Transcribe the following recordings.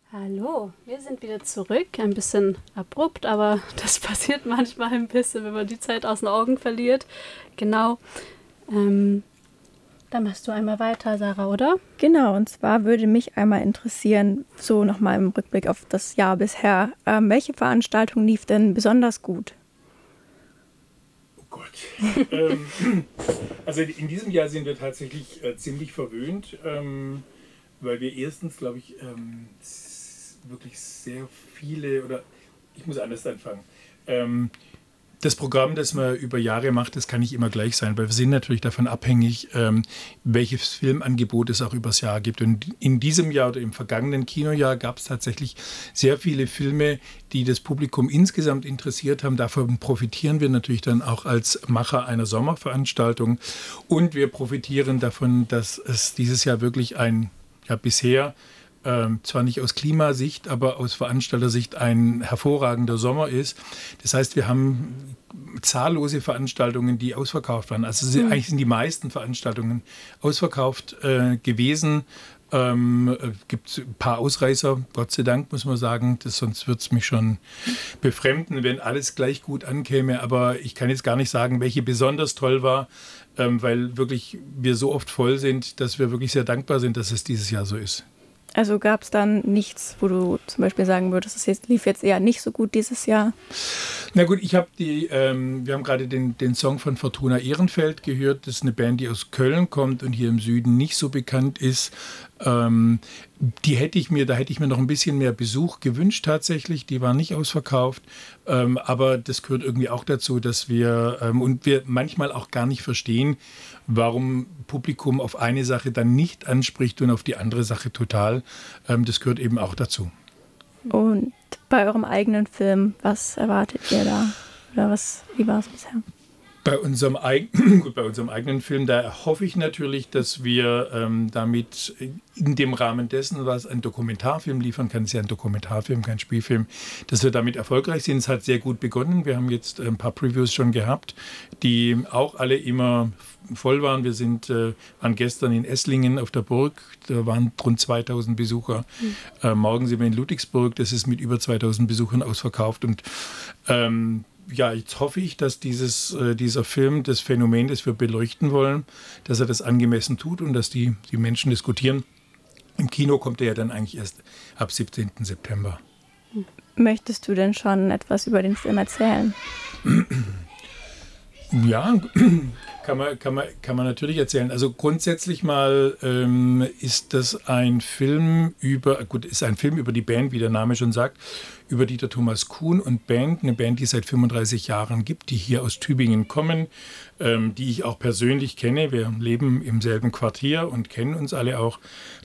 Hallo, wir sind wieder zurück. Ein bisschen abrupt, aber das passiert manchmal ein bisschen, wenn man die Zeit aus den Augen verliert. Genau. Dann machst du einmal weiter, Sarah, oder? Genau, und zwar würde mich einmal interessieren, so nochmal im Rückblick auf das Jahr bisher, welche Veranstaltung lief denn besonders gut? Oh Gott. Also in diesem Jahr sind wir tatsächlich ziemlich verwöhnt, weil wir erstens, glaube ich, wirklich sehr viele, oder ich muss anders anfangen. Das Programm, das man über Jahre macht, das kann nicht immer gleich sein, weil wir sind natürlich davon abhängig, welches Filmangebot es auch übers Jahr gibt. Und in diesem Jahr oder im vergangenen Kinojahr gab es tatsächlich sehr viele Filme, die das Publikum insgesamt interessiert haben. Davon profitieren wir natürlich dann auch als Macher einer Sommerveranstaltung. Und wir profitieren davon, dass es dieses Jahr wirklich bisher zwar nicht aus Klimasicht, aber aus Veranstaltersicht ein hervorragender Sommer ist. Das heißt, wir haben zahllose Veranstaltungen, die ausverkauft waren. Also eigentlich sind die meisten Veranstaltungen ausverkauft gewesen. Gibt ein paar Ausreißer, Gott sei Dank, muss man sagen. Sonst würde es mich schon befremden, wenn alles gleich gut ankäme. Aber ich kann jetzt gar nicht sagen, welche besonders toll war, weil wirklich wir so oft voll sind, dass wir wirklich sehr dankbar sind, dass es dieses Jahr so ist. Also gab es dann nichts, wo du zum Beispiel sagen würdest, es lief jetzt eher nicht so gut dieses Jahr? Na gut, wir haben gerade den Song von Fortuna Ehrenfeld gehört. Das ist eine Band, die aus Köln kommt und hier im Süden nicht so bekannt ist. Da hätte ich mir noch ein bisschen mehr Besuch gewünscht tatsächlich. Die waren nicht ausverkauft. Aber das gehört irgendwie auch dazu, dass wir manchmal auch gar nicht verstehen, warum Publikum auf eine Sache dann nicht anspricht und auf die andere Sache total. Das gehört eben auch dazu. Und bei eurem eigenen Film, was erwartet ihr da? Oder wie war es bisher? Bei unserem eigenen Film, da hoffe ich natürlich, dass wir damit in dem Rahmen dessen, was ein Dokumentarfilm liefern kann, ist ja ein Dokumentarfilm, kein Spielfilm, dass wir damit erfolgreich sind. Es hat sehr gut begonnen. Wir haben jetzt ein paar Previews schon gehabt, die auch alle immer voll waren. Wir waren gestern in Esslingen auf der Burg, da waren rund 2000 Besucher. Morgen sind wir in Ludwigsburg, das ist mit über 2000 Besuchern ausverkauft. Und jetzt hoffe ich, dass dieser Film, das Phänomen, das wir beleuchten wollen, dass er das angemessen tut und dass die Menschen diskutieren. Im Kino kommt er ja dann eigentlich erst ab 17. September. Möchtest du denn schon etwas über den Film erzählen? Ja, kann man natürlich erzählen. Also grundsätzlich mal ist das ein Film über die Band, wie der Name schon sagt, über Dieter Thomas Kuhn und Band, eine Band, die es seit 35 Jahren gibt, die hier aus Tübingen kommen, die ich auch persönlich kenne. Wir leben im selben Quartier und kennen uns alle auch,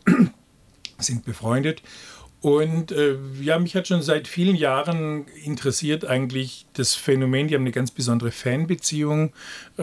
sind befreundet. Und mich hat schon seit vielen Jahren interessiert eigentlich das Phänomen, die haben eine ganz besondere Fanbeziehung,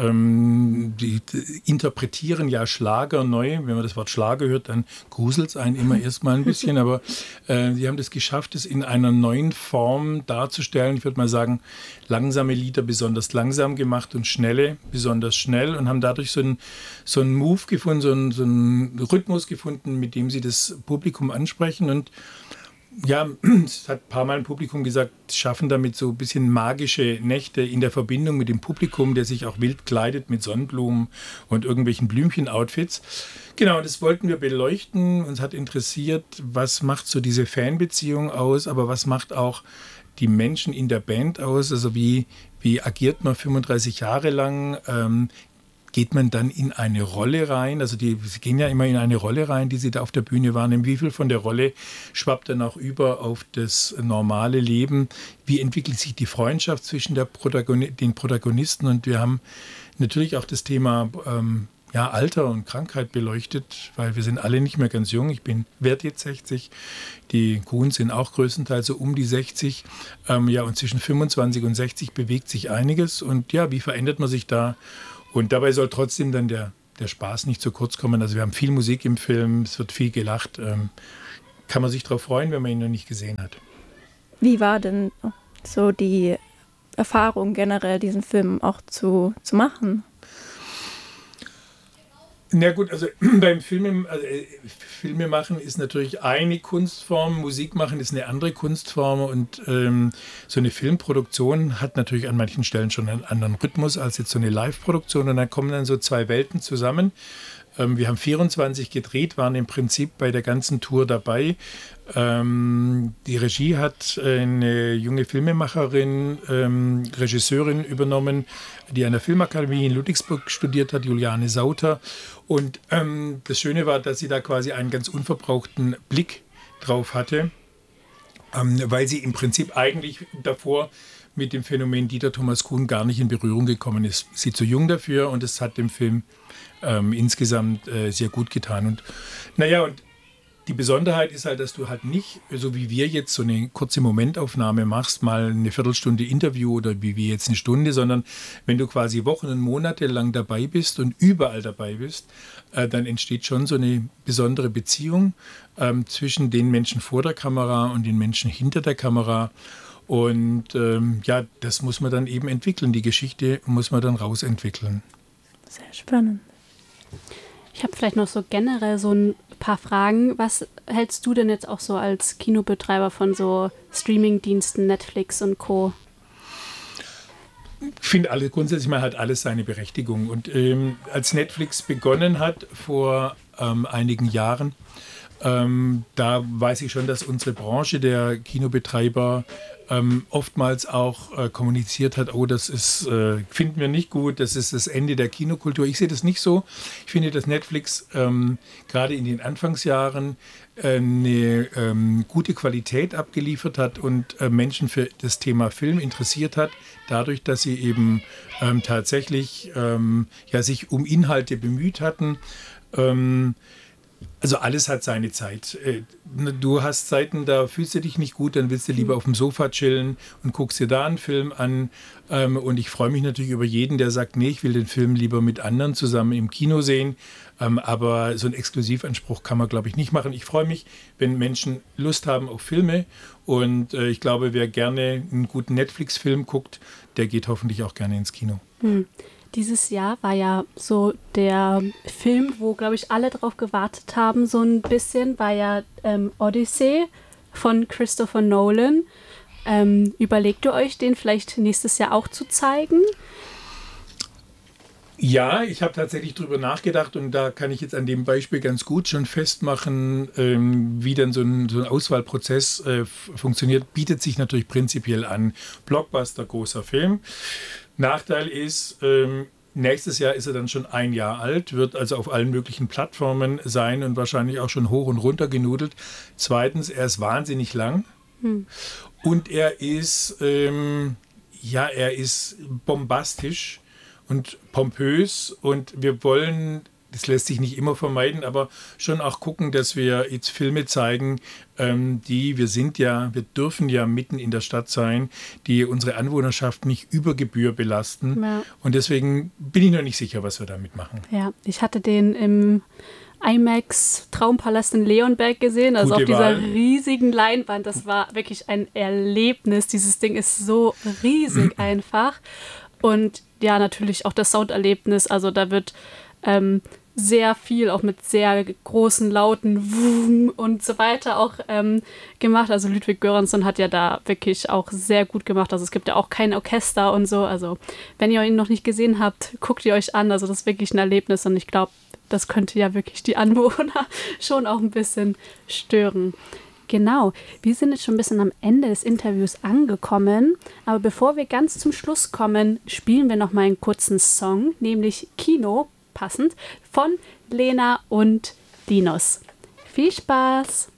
die interpretieren ja Schlager neu. Wenn man das Wort Schlager hört, dann gruselt es einen immer erstmal ein bisschen, aber die haben das geschafft, es in einer neuen Form darzustellen. Ich würde mal sagen, langsame Lieder besonders langsam gemacht und schnelle besonders schnell und haben dadurch so einen Move gefunden, so einen Rhythmus gefunden, mit dem sie das Publikum ansprechen. Und ja, es hat ein paar Mal ein Publikum gesagt, schaffen damit so ein bisschen magische Nächte in der Verbindung mit dem Publikum, der sich auch wild kleidet mit Sonnenblumen und irgendwelchen Blümchen-Outfits. Genau, das wollten wir beleuchten. Uns hat interessiert, was macht so diese Fanbeziehung aus, aber was macht auch die Menschen in der Band aus? Also wie agiert man 35 Jahre lang? Geht man dann in eine Rolle rein? Also sie gehen ja immer in eine Rolle rein, die sie da auf der Bühne wahrnehmen. Wie viel von der Rolle schwappt dann auch über auf das normale Leben? Wie entwickelt sich die Freundschaft zwischen den Protagonisten? Und wir haben natürlich auch das Thema Alter und Krankheit beleuchtet, weil wir sind alle nicht mehr ganz jung. Werde jetzt 60. Die Kuhns sind auch größtenteils so um die 60. Und zwischen 25 und 60 bewegt sich einiges. Und ja, wie verändert man sich da? Und dabei soll trotzdem dann der Spaß nicht zu kurz kommen. Also wir haben viel Musik im Film, es wird viel gelacht. Kann man sich darauf freuen, wenn man ihn noch nicht gesehen hat. Wie war denn so die Erfahrung generell, diesen Film auch zu machen? Na gut, also beim Filme machen ist natürlich eine Kunstform, Musik machen ist eine andere Kunstform und so eine Filmproduktion hat natürlich an manchen Stellen schon einen anderen Rhythmus als jetzt so eine Live-Produktion und dann kommen dann so zwei Welten zusammen. Wir haben 24 gedreht, waren im Prinzip bei der ganzen Tour dabei. Die Regie hat eine junge Filmemacherin, Regisseurin übernommen, die an der Filmakademie in Ludwigsburg studiert hat, Juliane Sauter. Und das Schöne war, dass sie da quasi einen ganz unverbrauchten Blick drauf hatte, weil sie im Prinzip eigentlich davor mit dem Phänomen Dieter Thomas Kuhn gar nicht in Berührung gekommen ist. Sie ist zu jung dafür und es hat dem Film insgesamt sehr gut getan. Und naja, und die Besonderheit ist halt, dass du halt nicht, so wie wir jetzt so eine kurze Momentaufnahme machst, mal eine Viertelstunde Interview oder wie wir jetzt eine Stunde, sondern wenn du quasi Wochen und Monate lang dabei bist und überall dabei bist, dann entsteht schon so eine besondere Beziehung zwischen den Menschen vor der Kamera und den Menschen hinter der Kamera. Und ja, das muss man dann eben entwickeln. Die Geschichte muss man dann rausentwickeln. Sehr spannend. Ich habe vielleicht noch so generell so ein paar Fragen. Was hältst du denn jetzt auch so als Kinobetreiber von so Streamingdiensten, Netflix und Co.? Ich finde grundsätzlich mal hat alles seine Berechtigung. Und als Netflix begonnen hat vor einigen Jahren, da weiß ich schon, dass unsere Branche der Kinobetreiber oftmals auch kommuniziert hat, oh, das ist, finden wir nicht gut, das ist das Ende der Kinokultur. Ich sehe das nicht so. Ich finde, dass Netflix gerade in den Anfangsjahren eine gute Qualität abgeliefert hat und Menschen für das Thema Film interessiert hat, dadurch, dass sie eben tatsächlich ja, sich um Inhalte bemüht hatten. Also alles hat seine Zeit. Du hast Zeiten, da fühlst du dich nicht gut, dann willst du lieber auf dem Sofa chillen und guckst dir da einen Film an. Und ich freue mich natürlich über jeden, der sagt, nee, ich will den Film lieber mit anderen zusammen im Kino sehen. Aber so einen Exklusivanspruch kann man, glaube ich, nicht machen. Ich freue mich, wenn Menschen Lust haben auf Filme. Und ich glaube, wer gerne einen guten Netflix-Film guckt, der geht hoffentlich auch gerne ins Kino. Dieses Jahr war ja so der Film, wo, glaube ich, alle drauf gewartet haben, so ein bisschen, war ja Odyssey von Christopher Nolan. Überlegt ihr euch, den vielleicht nächstes Jahr auch zu zeigen? Ja, ich habe tatsächlich drüber nachgedacht und da kann ich jetzt an dem Beispiel ganz gut schon festmachen, wie dann so ein Auswahlprozess funktioniert. Bietet sich natürlich prinzipiell an. Blockbuster, großer Film. Nachteil ist, nächstes Jahr ist er dann schon ein Jahr alt, wird also auf allen möglichen Plattformen sein und wahrscheinlich auch schon hoch und runter genudelt. Zweitens, er ist wahnsinnig lang und er ist, er ist bombastisch und pompös und wir wollen, das lässt sich nicht immer vermeiden, aber schon auch gucken, dass wir jetzt Filme zeigen, wir dürfen ja mitten in der Stadt sein, die unsere Anwohnerschaft nicht über Gebühr belasten. Ja. Und deswegen bin ich noch nicht sicher, was wir damit machen. Ja, ich hatte den im IMAX Traumpalast in Leonberg gesehen, also auf dieser riesigen Leinwand. Das war wirklich ein Erlebnis. Dieses Ding ist so riesig einfach. Und ja, natürlich auch das Sounderlebnis. Also da wird sehr viel, auch mit sehr großen, lauten Wum und so weiter auch gemacht. Also Ludwig Göransson hat ja da wirklich auch sehr gut gemacht. Also es gibt ja auch kein Orchester und so. Also wenn ihr ihn noch nicht gesehen habt, guckt ihr euch an. Also das ist wirklich ein Erlebnis und ich glaube, das könnte ja wirklich die Anwohner schon auch ein bisschen stören. Genau, wir sind jetzt schon ein bisschen am Ende des Interviews angekommen, aber bevor wir ganz zum Schluss kommen, spielen wir noch mal einen kurzen Song, nämlich Kino, passend, von Lena und Dinos. Viel Spaß!